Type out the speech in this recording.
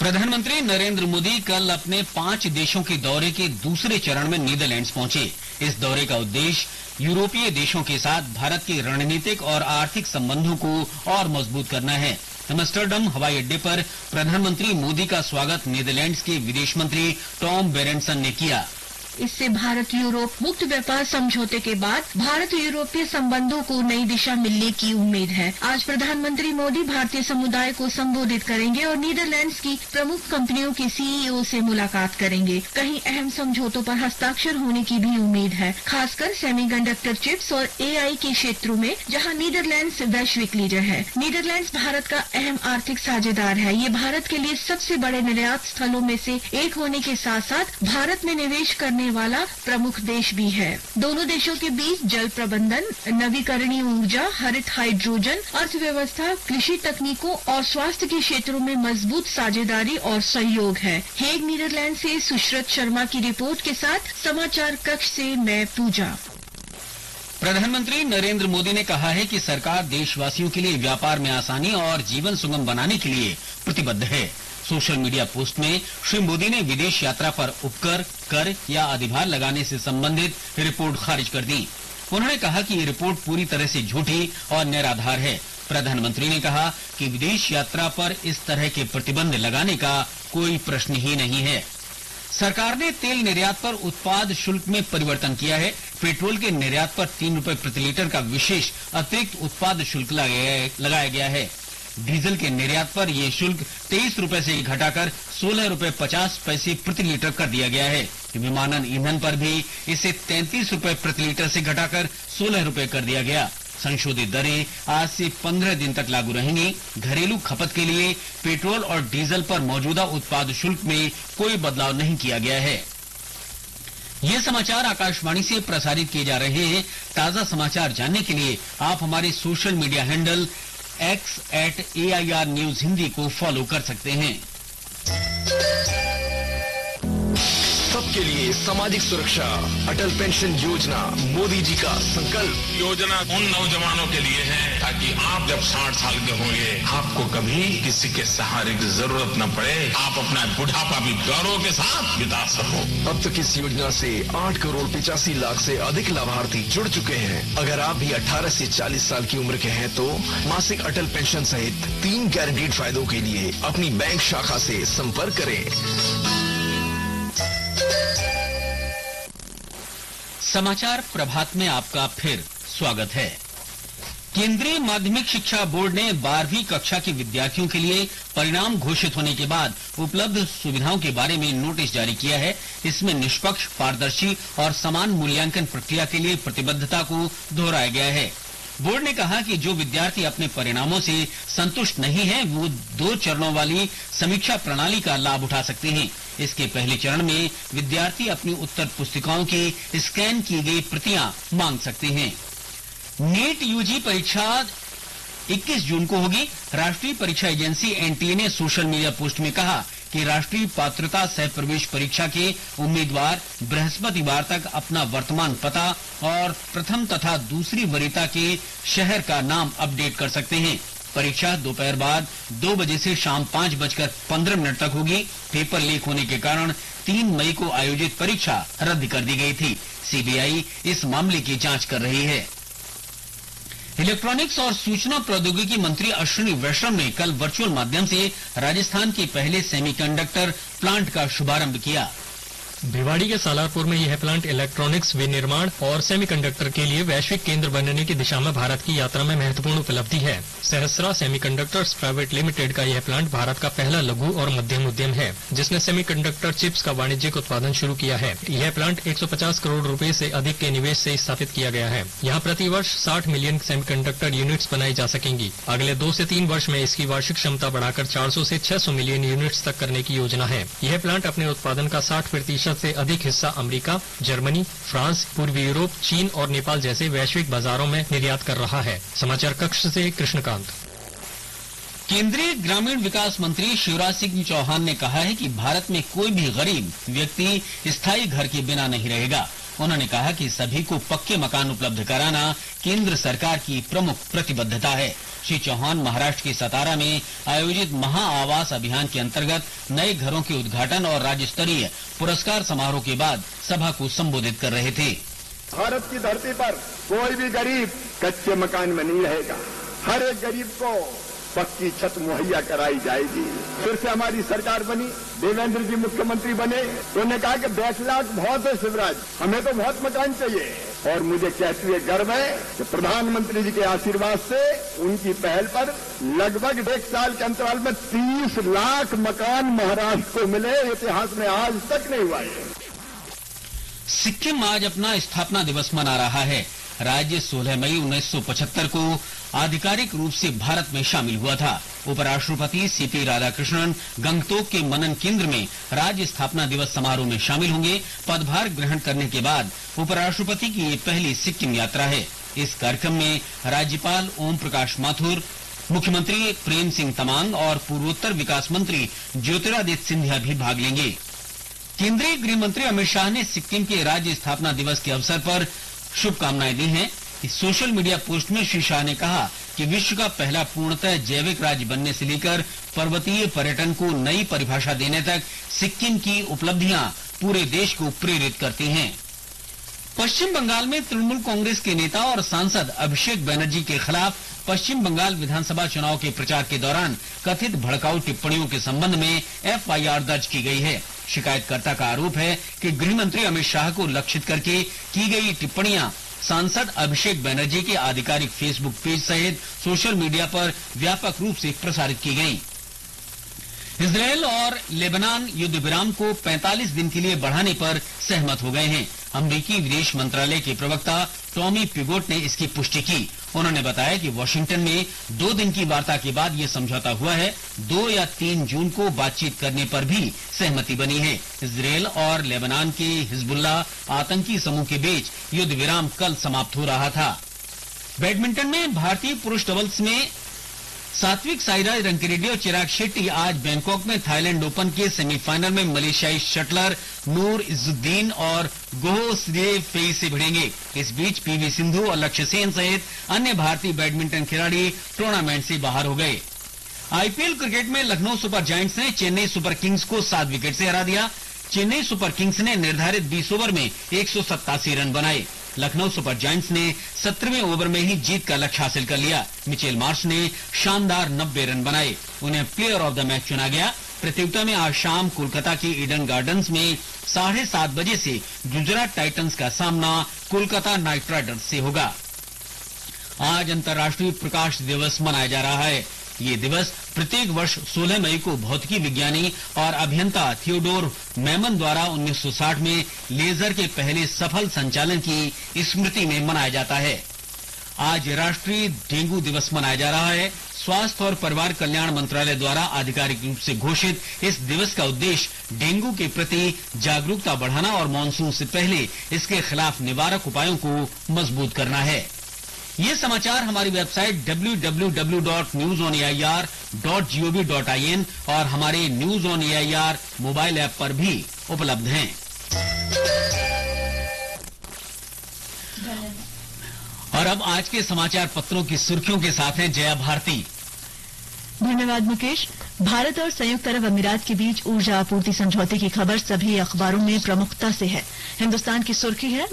प्रधानमंत्री नरेंद्र मोदी कल अपने 5 देशों के दौरे के दूसरे चरण में नीदरलैंड्स पहुंचे। इस दौरे का उद्देश्य यूरोपीय देशों के साथ भारत के रणनीतिक और आर्थिक संबंधों को और मजबूत करना है। एम्स्टर्डम हवाई अड्डे पर प्रधानमंत्री मोदी का स्वागत नीदरलैंड्स के विदेश मंत्री टॉम बेरेंसन ने किया। इससे भारत यूरोप मुक्त व्यापार समझौते के बाद भारत यूरोपीय संबंधों को नई दिशा मिलने की उम्मीद है। आज प्रधानमंत्री मोदी भारतीय समुदाय को संबोधित करेंगे और नीदरलैंड्स की प्रमुख कंपनियों के सीईओ से मुलाकात करेंगे। कई अहम समझौतों पर हस्ताक्षर होने की भी उम्मीद है, खासकर सेमीकंडक्टर चिप्स और एआई के क्षेत्रों में, जहां नीदरलैंड्स वैश्विक लीडर है। नीदरलैंड्स भारत का अहम आर्थिक साझेदार है। ये भारत के लिए सबसे बड़े निर्यात स्थलों में से एक होने के साथ साथ भारत में निवेश करने वाला प्रमुख देश भी है। दोनों देशों के बीच जल प्रबंधन, नवीकरणीय ऊर्जा, हरित हाइड्रोजन, अर्थव्यवस्था, कृषि तकनीकों और स्वास्थ्य के क्षेत्रों में मजबूत साझेदारी और सहयोग है। हेग, नीदरलैंड से सुश्रत शर्मा की रिपोर्ट के साथ समाचार कक्ष से मैं पूजा। प्रधानमंत्री नरेंद्र मोदी ने कहा है कि सरकार देशवासियों के लिए व्यापार में आसानी और जीवन सुगम बनाने के लिए प्रतिबद्ध है। सोशल मीडिया पोस्ट में श्री मोदी ने विदेश यात्रा पर उपकर, कर या अधिभार लगाने से संबंधित रिपोर्ट खारिज कर दी। उन्होंने कहा कि ये रिपोर्ट पूरी तरह से झूठी और निराधार है। प्रधानमंत्री ने कहा कि विदेश यात्रा पर इस तरह के प्रतिबंध लगाने का कोई प्रश्न ही नहीं है। सरकार ने तेल निर्यात पर उत्पाद शुल्क में परिवर्तन किया है। पेट्रोल के निर्यात पर 3 रुपए प्रति लीटर का विशेष अतिरिक्त उत्पाद शुल्क लगाया गया है। डीजल के निर्यात पर यह शुल्क 23 रुपए से घटाकर 16 रुपए 50 पैसे प्रति लीटर कर दिया गया है। विमानन ईंधन पर भी इसे 33 रुपए प्रति लीटर से घटाकर 16 रुपए कर दिया गया। संशोधित दरें आज से 15 दिन तक लागू रहेंगी। घरेलू खपत के लिए पेट्रोल और डीजल पर मौजूदा उत्पाद शुल्क में कोई बदलाव नहीं किया गया है। ये समाचार आकाशवाणी से प्रसारित किए जा रहे हैं। ताजा समाचार जानने के लिए आप हमारे social media handle x@AIR news Hindi को फॉलो कर सकते हैं। सबके लिए सामाजिक सुरक्षा, अटल पेंशन योजना, मोदी जी का संकल्प। योजना उन नौजवानों के लिए है ताकि आप जब 60 साल के होंगे आपको कभी किसी के सहारे की जरूरत न पड़े, आप अपना बुढ़ापा भी गौरव के साथ बिता सको। अब तक इस योजना से 8 करोड़ 85 लाख से अधिक लाभार्थी जुड़ चुके हैं। अगर आप भी 18 से 40 साल की उम्र के हैं तो मासिक अटल पेंशन सहित 3 गारंटीड फायदों के लिए अपनी बैंक शाखा से संपर्क करें। समाचार प्रभात में आपका फिर स्वागत है। केंद्रीय माध्यमिक शिक्षा बोर्ड ने 12वीं कक्षा के विद्यार्थियों के लिए परिणाम घोषित होने के बाद उपलब्ध सुविधाओं के बारे में नोटिस जारी किया है। इसमें निष्पक्ष, पारदर्शी और समान मूल्यांकन प्रक्रिया के लिए प्रतिबद्धता को दोहराया गया है। बोर्ड ने कहा कि जो विद्यार्थी अपने परिणामों से संतुष्ट नहीं हैं, वो 2 चरणों वाली समीक्षा प्रणाली का लाभ उठा सकते हैं। इसके पहले चरण में विद्यार्थी अपनी उत्तर पुस्तिकाओं की स्कैन की गई प्रतियां मांग सकते हैं। नीट यूजी परीक्षा 21 जून को होगी। राष्ट्रीय परीक्षा एजेंसी एनटीए ने सोशल मीडिया पोस्ट में कहा कि राष्ट्रीय पात्रता सह प्रवेश परीक्षा के उम्मीदवार बृहस्पतिवार तक अपना वर्तमान पता और प्रथम तथा दूसरी वरीयता के शहर का नाम अपडेट कर सकते हैं। परीक्षा दोपहर बाद 2 बजे से शाम 5:15 तक होगी। पेपर लीक होने के कारण 3 मई को आयोजित परीक्षा रद्द कर दी गई थी। सीबीआई इस मामले की जांच कर रही है। इलेक्ट्रॉनिक्स और सूचना प्रौद्योगिकी मंत्री अश्विनी वैष्णव ने कल वर्चुअल माध्यम से राजस्थान के पहले सेमीकंडक्टर प्लांट का शुभारंभ किया। भिवाड़ी के सालारपुर में यह प्लांट इलेक्ट्रॉनिक्स विनिर्माण और सेमीकंडक्टर के लिए वैश्विक केंद्र बनने की दिशा में भारत की यात्रा में महत्वपूर्ण उपलब्धि है। सहस्रा सेमीकंडक्टर्स प्राइवेट लिमिटेड का यह प्लांट भारत का पहला लघु और मध्यम उद्यम है जिसने सेमीकंडक्टर चिप्स का वाणिज्यिक उत्पादन शुरू किया है। यह प्लांट 150 करोड़ रुपए से अधिक के निवेश से स्थापित किया गया है। यहाँ प्रति वर्ष 60 मिलियन सेमीकंडक्टर यूनिट्स बनाई जा सकेंगी। अगले 2 से 3 वर्ष में इसकी वार्षिक क्षमता बढ़ाकर 400 से 600 मिलियन यूनिट्स तक करने की योजना है। यह प्लांट अपने उत्पादन का 60% से अधिक हिस्सा अमेरिका, जर्मनी, फ्रांस, पूर्वी यूरोप, चीन और नेपाल जैसे वैश्विक बाजारों में निर्यात कर रहा है। समाचार कक्ष से कृष्णकांत। केंद्रीय ग्रामीण विकास मंत्री शिवराज सिंह चौहान ने कहा है कि भारत में कोई भी गरीब व्यक्ति स्थायी घर के बिना नहीं रहेगा। उन्होंने कहा कि सभी को पक्के मकान उपलब्ध कराना केंद्र सरकार की प्रमुख प्रतिबद्धता है। श्री चौहान महाराष्ट्र के सतारा में आयोजित महा आवास अभियान के अंतर्गत नए घरों के उद्घाटन और राज्य स्तरीय पुरस्कार समारोह के बाद सभा को संबोधित कर रहे थे। भारत की धरती पर कोई भी गरीब कच्चे मकान में नहीं रहेगा। हर एक गरीब को पक्की छत मुहैया कराई जाएगी। फिर से हमारी सरकार बनी, देवेंद्र जी मुख्यमंत्री बने तो उन्होंने कहा कि बैकलॉग बहुत है शिवराज, हमें तो बहुत मकान चाहिए। और मुझे कहते हुए गर्व है कि प्रधानमंत्री जी के आशीर्वाद से उनकी पहल पर लगभग 1 साल के अंतराल में 30 लाख मकान महाराष्ट्र को मिले। इतिहास में आज तक नहीं हुआ है। सिक्किम आज अपना स्थापना दिवस मना रहा है। राज्य 16 मई 1975 को आधिकारिक रूप से भारत में शामिल हुआ था। उपराष्ट्रपति सीपी राधाकृष्णन गंगटोक के मनन केंद्र में राज्य स्थापना दिवस समारोह में शामिल होंगे। पदभार ग्रहण करने के बाद उपराष्ट्रपति की ये पहली सिक्किम यात्रा है। इस कार्यक्रम में राज्यपाल ओम प्रकाश माथुर, मुख्यमंत्री प्रेम सिंह तमांग और पूर्वोत्तर विकास मंत्री ज्योतिरादित्य सिंधिया भी भाग लेंगे। केंद्रीय गृह मंत्री अमित शाह ने सिक्किम के राज्य स्थापना दिवस के अवसर पर शुभकामनाएं दी हैं। इस सोशल मीडिया पोस्ट में श्री शाह ने कहा कि विश्व का पहला पूर्णतः जैविक राज्य बनने से लेकर पर्वतीय पर्यटन को नई परिभाषा देने तक सिक्किम की उपलब्धियां पूरे देश को प्रेरित करती हैं। पश्चिम बंगाल में तृणमूल कांग्रेस के नेता और सांसद अभिषेक बनर्जी के खिलाफ पश्चिम बंगाल विधानसभा चुनाव के प्रचार के दौरान कथित भड़काऊ टिप्पणियों के संबंध में एफआईआर दर्ज की गई है। शिकायतकर्ता का आरोप है कि गृह मंत्री अमित शाह को लक्षित करके की गई टिप्पणियां सांसद अभिषेक बनर्जी के आधिकारिक फेसबुक पेज सहित सोशल मीडिया पर व्यापक रूप से प्रसारित की गई। इजरायल और लेबनान युद्ध विराम को 45 दिन के लिए बढ़ाने पर सहमत हो गए हैं। अमेरिकी विदेश मंत्रालय के प्रवक्ता टॉमी पिगोट ने इसकी पुष्टि की। उन्होंने बताया कि वाशिंगटन में 2 दिन की वार्ता के बाद ये समझौता हुआ है। 2 या 3 जून को बातचीत करने पर भी सहमति बनी है। इजरायल और लेबनान के हिजबुल्लाह आतंकी समूह के बीच युद्ध विराम कल समाप्त हो रहा था। बैडमिंटन में भारतीय पुरुष डबल्स में सात्विक साईराज रंकीरेड्डी और चिराग शेट्टी आज बैंकॉक में थाईलैंड ओपन के सेमीफाइनल में मलेशियाई शटलर नूर इज्जुद्दीन और गोह स्रेफेई से भिड़ेंगे। इस बीच पीवी सिंधु और लक्ष्य सेन सहित अन्य भारतीय बैडमिंटन खिलाड़ी टूर्नामेंट से बाहर हो गए। आईपीएल क्रिकेट में लखनऊ सुपर जायंट्स ने चेन्नई सुपर किंग्स को 7 विकेट से हरा दिया। चेन्नई सुपर किंग्स ने निर्धारित 20 ओवर में 187 रन बनाए। लखनऊ सुपर जायंट्स ने 17वें ओवर में ही जीत का लक्ष्य हासिल कर लिया। मिचेल मार्श ने शानदार 90 रन बनाए। उन्हें प्लेयर ऑफ द मैच चुना गया। प्रतियोगिता में आज शाम कोलकाता के ईडन गार्डन्स में 7:30 बजे से गुजरात टाइटंस का सामना कोलकाता नाइट राइडर्स से होगा। आज अंतर्राष्ट्रीय प्रकाश दिवस मनाया जा रहा है। ये दिवस प्रत्येक वर्ष 16 मई को भौतिकी विज्ञानी और अभियंता थियोडोर मैमन द्वारा 1960 में लेजर के पहले सफल संचालन की स्मृति में मनाया जाता है। आज राष्ट्रीय डेंगू दिवस मनाया जा रहा है। स्वास्थ्य और परिवार कल्याण मंत्रालय द्वारा आधिकारिक रूप से घोषित इस दिवस का उद्देश्य डेंगू के प्रति जागरूकता बढ़ाना और मानसून से पहले इसके खिलाफ निवारक उपायों को मजबूत करना है। ये समाचार हमारी वेबसाइट www.newsonair.gov.in और हमारे news on AIR mobile app पर भी उपलब्ध हैं। और अब आज के समाचार पत्रों की सुर्खियों के साथ हैं जया भारती। धन्यवाद मुकेश। भारत और संयुक्त अरब अमीरात के बीच ऊर्जा आपूर्ति समझौते की खबर सभी अखबारों में प्रमुखता से है। हिंदुस्तान की सुर्खी है,